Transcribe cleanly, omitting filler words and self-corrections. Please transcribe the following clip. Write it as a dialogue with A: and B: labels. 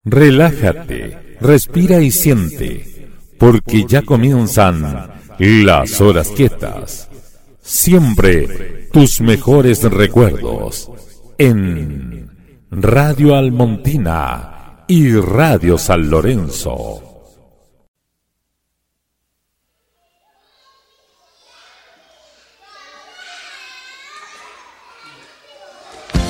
A: Relájate, respira y siente, porque ya comienzan las horas quietas. Siempre tus mejores recuerdos en Radio Almontina y Radio San Lorenzo.